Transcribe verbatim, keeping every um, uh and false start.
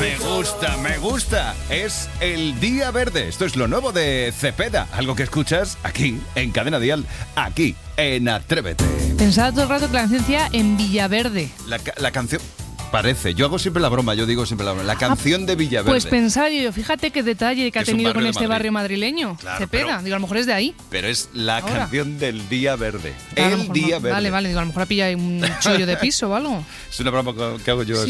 Me gusta, me gusta. Es el Día Verde. Esto es lo nuevo de Cepeda. Algo que escuchas aquí, en Cadena Dial, aquí, en Atrévete. Pensaba todo el rato que la canción decía en Villaverde. La, la canción... Parece. Yo hago siempre la broma, yo digo siempre la broma. La canción ah, de Villaverde. Pues pensaba yo, fíjate qué detalle que ha tenido con este Madrid. barrio madrileño. Claro, Cepeda. pero, digo, a lo mejor es de ahí. Pero es la Ahora. canción del Día Verde. Claro, el Día no. Verde. Vale, vale. Digo, a lo mejor ha pillado un chollo de piso o algo. Es una broma que hago yo. Sí.